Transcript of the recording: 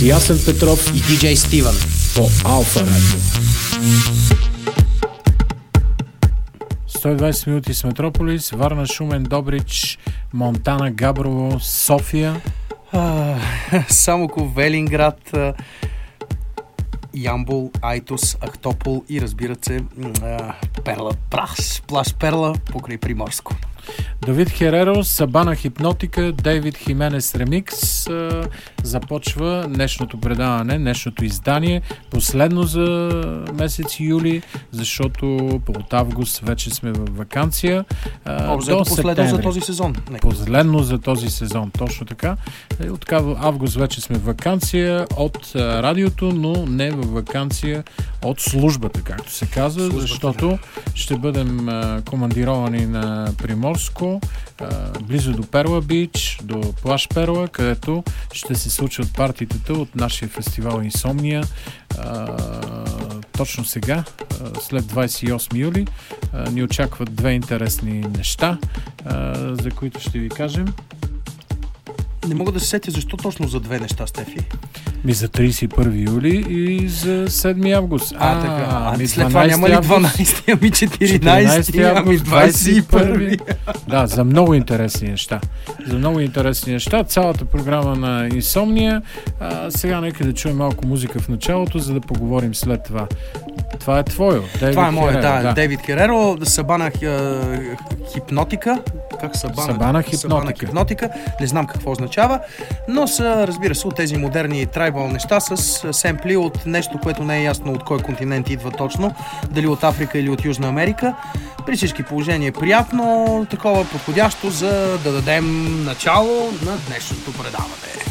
Ясен Петров и диджей Стивън по Алфа Радио. 120 минути с Метрополис, Варна, Шумен, Добрич, Монтана, Габрово, София, Самоков, Велинград, Ямбол, Айтос, Ахтопол и разбира се Перла, плаж Перла покрай Приморско. Давид Хереро, Сабана Хипнотика, Дейвид Хименес Ремикс. Започва днешното предаване, днешното издание, последно за месец юли, защото от август вече сме в ваканция. Последно за този сезон. Последно за този сезон, точно така. От август вече сме в ваканция от радиото, но не в ваканция от службата, както се казва, защото ще бъдем командировани на Приморско, близо до Перла Бич, до плаж Перла, където ще се случват партитата от нашия фестивал Инсомния. Точно сега, след 28 юли, ни очакват две интересни неща, за които ще ви кажем. Не мога да се сетя защо точно за две неща, Стефи. За 31 юли и за 7 август. Така. След това няма ли 12, ами 14, ами 21. Да, за много интересни неща. За много интересни неща. Цялата програма на Инсомния. Сега нека да чуем малко музика в началото, за да поговорим след това. Това е твое. Това е мое, да. Дейвид Хереро, Сабана Хипнотика. Как Сабана Хипнотика. Не знам какво означава, но са, разбира се, от тези модерни трайбал неща с семпли от нещо, което не е ясно от кой континент идва точно, дали от Африка или от Южна Америка. При всички положения е приятно, такова подходящо, за да дадем начало на днешното предаване.